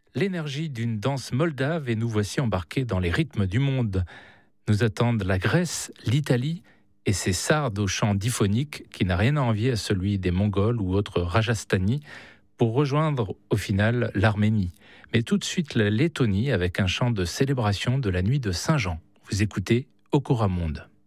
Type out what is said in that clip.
L'énergie d'une danse moldave et nous voici embarqués dans les rythmes du monde. Nous attendent la Grèce, l'Italie et ses sardes au chant diphonique qui n'a rien à envier à celui des Mongols ou autres Rajasthani pour rejoindre au final l'Arménie. Mais tout de suite la Lettonie avec un chant de célébration de la nuit de Saint-Jean. Vous écoutez Okora Monde.